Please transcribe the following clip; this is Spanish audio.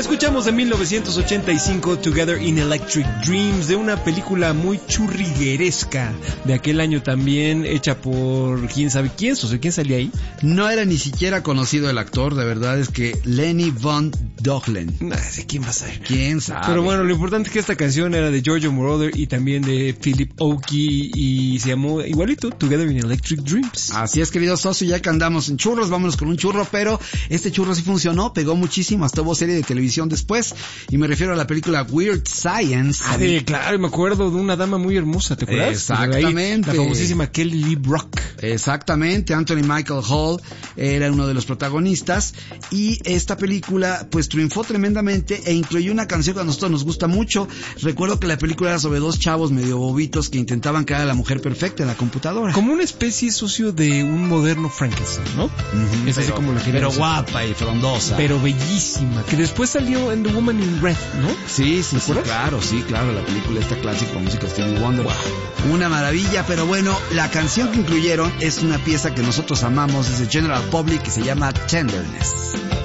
Escuchamos de 1985 Together in Electric Dreams, de una película muy churrigueresca de aquel año también, hecha por quién sabe quién, o sea, quién salía ahí. No era ni siquiera conocido el actor, de verdad es que Lenny Von Douglen. ¿De quién va a ser? ¿Quién sabe? Pero bueno, lo importante es que esta canción era de Giorgio Moroder y también de Philip Oakey y se llamó igualito Together in Electric Dreams. Así es, querido socio, ya que andamos en churros, vámonos con un churro, pero este churro sí funcionó, pegó muchísimo, hasta hubo serie de televisión después, y me refiero a la película Weird Science. Claro, me acuerdo de una dama muy hermosa, ¿te acuerdas? Exactamente. La famosísima Kelly Lee Brock. Exactamente, Anthony Michael Hall era uno de los protagonistas, y esta película pues triunfó tremendamente e incluyó una canción que a nosotros nos gusta mucho. Recuerdo que la película era sobre dos chavos medio bobitos que intentaban crear a la mujer perfecta en la computadora. Como una especie socio de un moderno Frankenstein, ¿no? Es así como la pero guapa y frondosa. Pero bellísima, que después salió en The Woman in Red, ¿no? Sí, claro, la película esta clásica con música Stevie Wonder. Wow. Una maravilla, pero bueno, la canción que incluyeron es una pieza que nosotros amamos, es de General Public, que se llama Tenderness.